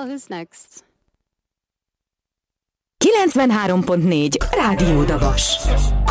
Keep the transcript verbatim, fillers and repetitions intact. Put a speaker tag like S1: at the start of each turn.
S1: Well, who's next?
S2: kilencvenhárom pont négy Rádió Davas.